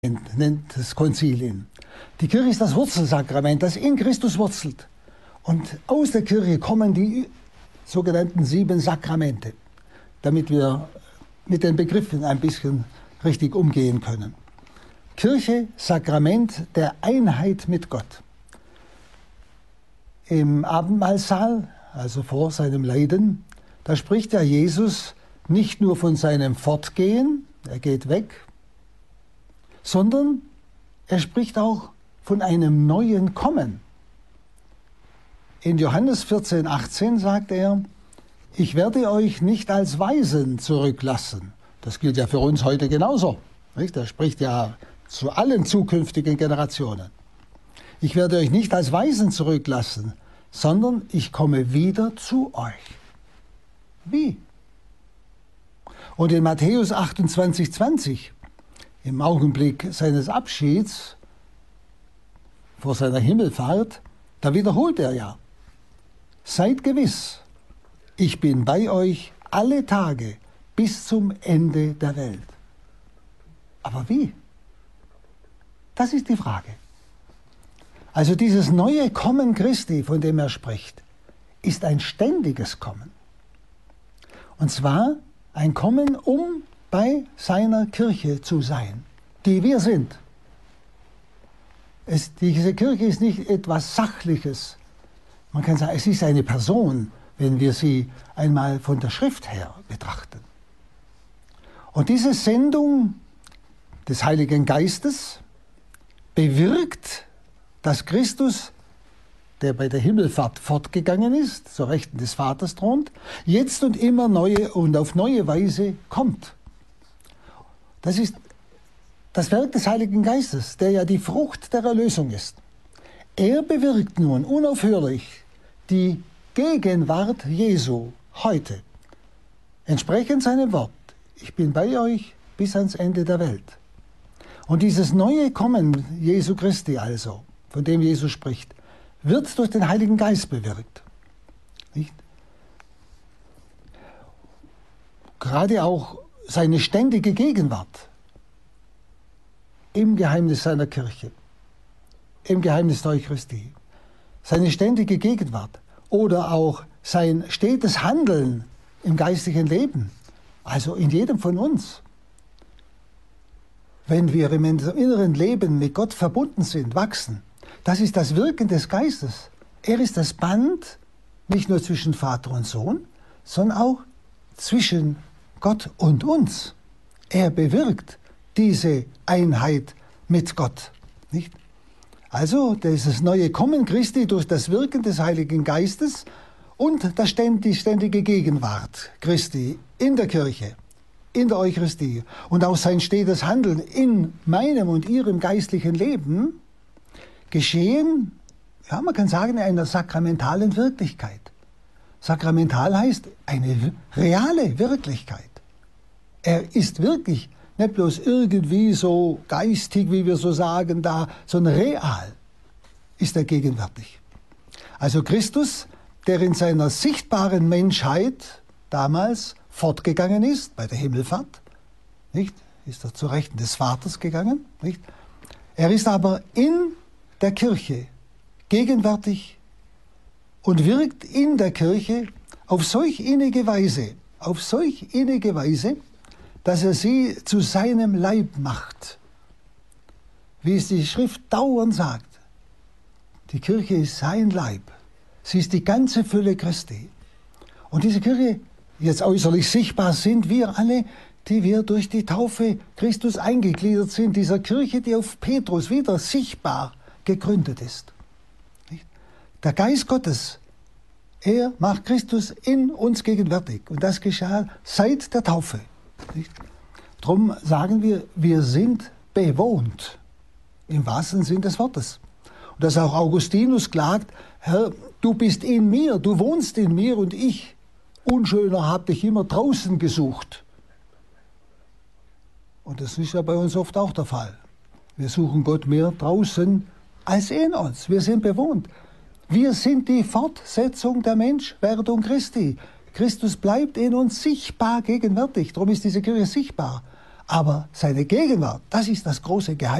nennt das Konzil ihn. Die Kirche ist das Wurzelsakrament, das in Christus wurzelt. Und aus der Kirche kommen die sogenannten 7 Sakramente, damit wir mit den Begriffen ein bisschen richtig umgehen können. Kirche, Sakrament der Einheit mit Gott. Im Abendmahlsaal, also vor seinem Leiden, da spricht ja Jesus nicht nur von seinem Fortgehen, er geht weg, sondern er spricht auch von einem neuen Kommen. In Johannes 14,18 sagt er, ich werde euch nicht als Waisen zurücklassen. Das gilt ja für uns heute genauso. Nicht? Er spricht ja zu allen zukünftigen Generationen. Ich werde euch nicht als Waisen zurücklassen, sondern ich komme wieder zu euch. Wie? Und in Matthäus 28,20, im Augenblick seines Abschieds vor seiner Himmelfahrt, da wiederholt er ja, seid gewiss, ich bin bei euch alle Tage bis zum Ende der Welt. Aber wie? Das ist die Frage. Also dieses neue Kommen Christi, von dem er spricht, ist ein ständiges Kommen. Und zwar ein Kommen, um bei seiner Kirche zu sein, die wir sind. Diese Kirche ist nicht etwas Sachliches. Man kann sagen, es ist eine Person, wenn wir sie einmal von der Schrift her betrachten. Und diese Sendung des Heiligen Geistes bewirkt, dass Christus, der bei der Himmelfahrt fortgegangen ist, zur Rechten des Vaters thront, jetzt und immer neue und auf neue Weise kommt. Das ist das Werk des Heiligen Geistes, der ja die Frucht der Erlösung ist. Er bewirkt nun unaufhörlich die Gegenwart Jesu heute. Entsprechend seinem Wort, ich bin bei euch bis ans Ende der Welt. Und dieses neue Kommen Jesu Christi also, von dem Jesus spricht, wird durch den Heiligen Geist bewirkt. Nicht? Gerade auch seine ständige Gegenwart im Geheimnis seiner Kirche, im Geheimnis der Eucharistie, seine ständige Gegenwart oder auch sein stetes Handeln im geistlichen Leben, also in jedem von uns. Wenn wir im inneren Leben mit Gott verbunden sind, wachsen, das ist das Wirken des Geistes. Er ist das Band, nicht nur zwischen Vater und Sohn, sondern auch zwischen Gott und uns. Er bewirkt diese Einheit mit Gott. Nicht? Also dieses neue Kommen Christi durch das Wirken des Heiligen Geistes und die ständige Gegenwart Christi in der Kirche, in der Eucharistie und auch sein stetes Handeln in meinem und ihrem geistlichen Leben geschehen, ja, man kann sagen, in einer sakramentalen Wirklichkeit. Sakramental heißt eine reale Wirklichkeit. Er ist wirklich nicht bloß irgendwie so geistig, wie wir so sagen, da, sondern real ist er gegenwärtig. Also Christus, der in seiner sichtbaren Menschheit damals fortgegangen ist, bei der Himmelfahrt, nicht? Ist er zu Rechten des Vaters gegangen, nicht? Er ist aber in der Kirche gegenwärtig und wirkt in der Kirche auf solch innige Weise, dass er sie zu seinem Leib macht. Wie es die Schrift dauernd sagt, die Kirche ist sein Leib. Sie ist die ganze Fülle Christi. Und diese Kirche, jetzt äußerlich sichtbar, sind wir alle, die wir durch die Taufe Christus eingegliedert sind, dieser Kirche, die auf Petrus wieder sichtbar gegründet ist. Der Geist Gottes, er macht Christus in uns gegenwärtig. Und das geschah seit der Taufe. Darum sagen wir, wir sind bewohnt, im wahrsten Sinn des Wortes. Und dass auch Augustinus klagt, Herr, du bist in mir, du wohnst in mir und ich, Unschöner, habe dich immer draußen gesucht. Und das ist ja bei uns oft auch der Fall. Wir suchen Gott mehr draußen als in uns. Wir sind bewohnt. Wir sind die Fortsetzung der Menschwerdung Christi. Christus bleibt in uns sichtbar gegenwärtig. Darum ist diese Kirche sichtbar. Aber seine Gegenwart, das ist das große Geheimnis.